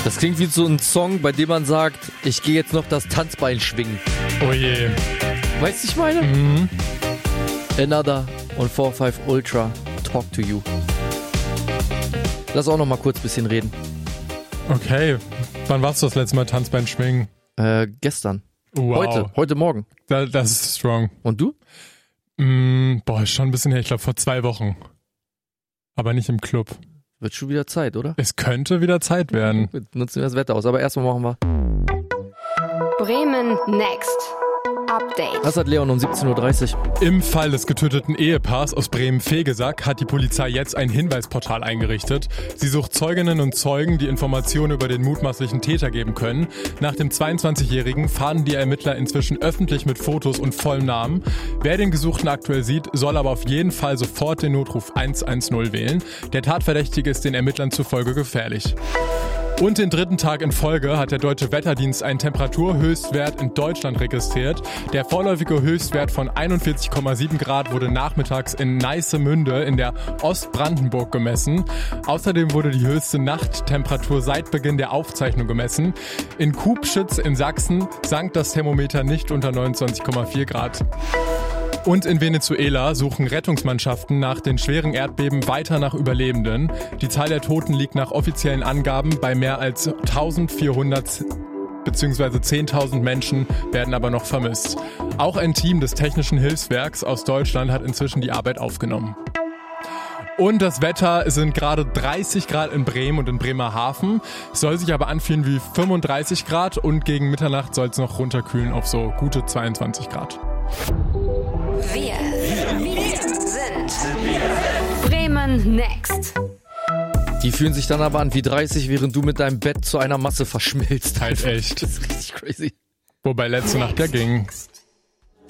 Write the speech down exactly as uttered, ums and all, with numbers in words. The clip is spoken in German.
Das klingt wie so ein Song, bei dem man sagt, ich gehe jetzt noch das Tanzbein schwingen. Oh je. Weißt du, ich meine? Mhm. Another und four five Ultra, Talk to You. Lass auch noch mal kurz ein bisschen reden. Okay. Wann warst du das letzte Mal Tanzbein schwingen? Äh, gestern. Wow. Heute, heute Morgen. Da, das ist strong. Und du? Mm, boah, ist schon ein bisschen her. Ich glaube vor zwei Wochen. Aber nicht im Club. Wird schon wieder Zeit, oder? Es könnte wieder Zeit werden. Wir nutzen das Wetter aus, aber erstmal machen wir. Bremen Next. Update. Was hat Leon um siebzehn Uhr dreißig? Im Fall des getöteten Ehepaars aus Bremen-Vegesack hat die Polizei jetzt ein Hinweisportal eingerichtet. Sie sucht Zeuginnen und Zeugen, die Informationen über den mutmaßlichen Täter geben können. Nach dem zweiundzwanzigjährigen fahren die Ermittler inzwischen öffentlich mit Fotos und vollem Namen. Wer den Gesuchten aktuell sieht, soll aber auf jeden Fall sofort den Notruf eins eins null wählen. Der Tatverdächtige ist den Ermittlern zufolge gefährlich. Und den dritten Tag in Folge hat der Deutsche Wetterdienst einen Temperaturhöchstwert in Deutschland registriert. Der vorläufige Höchstwert von einundvierzig Komma sieben Grad wurde nachmittags in Neissemünde in der Ostbrandenburg gemessen. Außerdem wurde die höchste Nachttemperatur seit Beginn der Aufzeichnung gemessen. In Kubschütz in Sachsen sank das Thermometer nicht unter neunundzwanzig Komma vier Grad. Und in Venezuela suchen Rettungsmannschaften nach den schweren Erdbeben weiter nach Überlebenden. Die Zahl der Toten liegt nach offiziellen Angaben bei mehr als eintausendvierhundert bzw. zehntausend Menschen werden aber noch vermisst. Auch ein Team des Technischen Hilfswerks aus Deutschland hat inzwischen die Arbeit aufgenommen. Und das Wetter, es sind gerade dreißig Grad in Bremen und in Bremerhaven. Es soll sich aber anfühlen wie fünfunddreißig Grad und gegen Mitternacht soll es noch runterkühlen auf so gute zweiundzwanzig Grad. Wir, wir sind Bremen Next. Die fühlen sich dann aber an wie dreißig, während du mit deinem Bett zu einer Masse verschmilzt. Halt echt. Das ist richtig crazy. Wobei letzte Nacht ja ging.